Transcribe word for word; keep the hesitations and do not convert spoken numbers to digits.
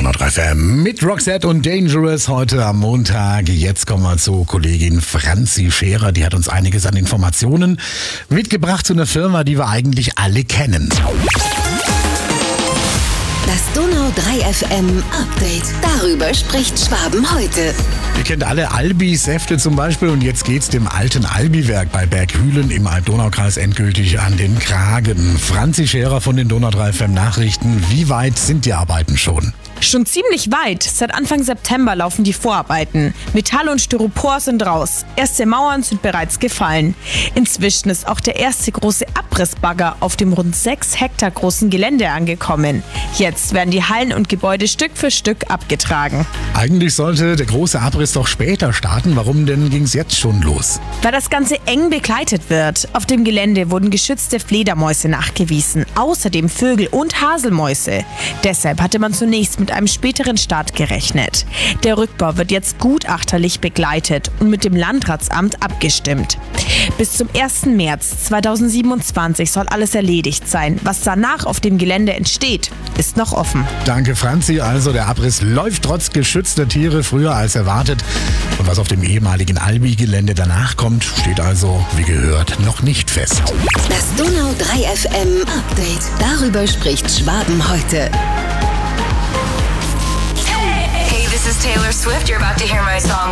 Donau drei F M mit Roxette und Dangerous heute am Montag. Jetzt kommen wir zu Kollegin Franzi Scherer. Die hat uns einiges an Informationen mitgebracht zu einer Firma, die wir eigentlich alle kennen. Das Donau drei F M Update. Darüber spricht Schwaben heute. Ihr kennt alle Albi-Säfte zum Beispiel und jetzt geht's dem alten Albi-Werk bei Berghülen im Alt-Donau-Kreis endgültig an den Kragen. Franzi Scherer von den Donau drei F M Nachrichten. Wie weit sind die Arbeiten schon? Schon ziemlich weit. Seit Anfang September laufen die Vorarbeiten. Metall und Styropor sind raus. Erste Mauern sind bereits gefallen. Inzwischen ist auch der erste große Abrissbagger auf dem rund sechs Hektar großen Gelände angekommen. Jetzt werden die Hallen und Gebäude Stück für Stück abgetragen. Eigentlich sollte der große Abriss doch später starten. Warum denn ging's jetzt schon los? Weil das Ganze eng begleitet wird. Auf dem Gelände wurden geschützte Fledermäuse nachgewiesen. Außerdem Vögel und Haselmäuse. Deshalb hatte man zunächst mit einem späteren Start gerechnet. Der Rückbau wird jetzt gutachterlich begleitet und mit dem Landratsamt abgestimmt. Bis zum ersten März zweitausendsiebenundzwanzig soll alles erledigt sein. Was danach auf dem Gelände entsteht, ist noch offen. Danke, Franzi. Also der Abriss läuft trotz geschützter Tiere früher als erwartet. Und was auf dem ehemaligen Albi-Gelände danach kommt, steht also, wie gehört, noch nicht fest. Das Donau drei F M Update. Darüber spricht Schwaben heute. Hey, this is Taylor Swift. You're about to hear my song